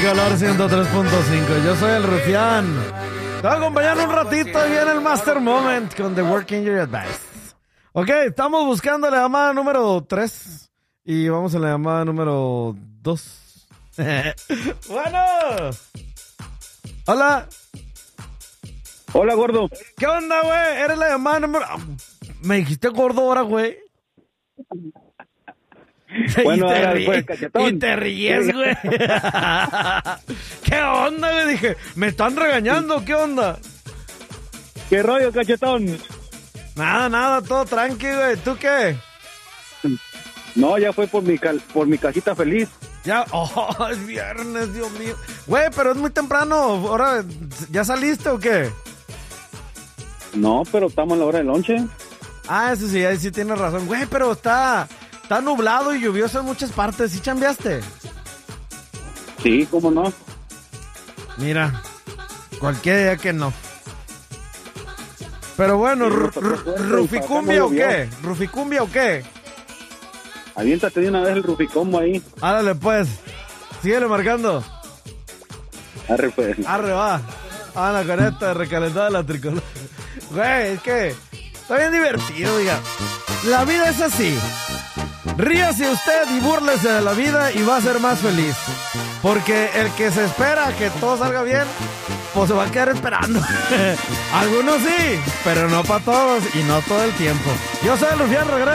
Calor 103.5. Yo soy el Rufián. Te voy a acompañar un ratito ahí en el Master Moment con The Working Your Advice. Ok, estamos buscando la llamada número 3 y vamos a la llamada número 2. Bueno. Hola. Hola, gordo. ¿Qué onda, güey? Eres la llamada número... Me dijiste gordo ahora, güey. Bueno, y te ríes, güey. ¿Qué onda? Le dije, me están regañando, ¿qué onda? ¿Qué rollo, cachetón? Nada, todo tranqui, güey. ¿Tú qué? No, ya fue por mi casita feliz. Ya, es viernes, Dios mío. Güey, pero es muy temprano. Ahora, ¿ya saliste o qué? No, pero estamos a la hora del lonche. Ah, eso sí, ahí sí tienes razón. Güey, pero está nublado y lluvioso en muchas partes. ¿Sí chambeaste? Sí, cómo no. Mira, cualquier día que no. Pero bueno, ¿Ruficumbia o qué? ¿Ruficumbia o qué? Aviéntate de una vez el ruficombo ahí. Árale, pues. Síguele marcando. Arre, pues. Arre, va. La careta recalentada de la tricolor. Güey, es que está bien divertido, oiga. La vida es así. Ríase usted y búrlese de la vida y va a ser más feliz. Porque el que se espera que todo salga bien, pues se va a quedar esperando. Algunos sí, pero no para todos y no todo el tiempo. Yo soy el Rufián, regreso.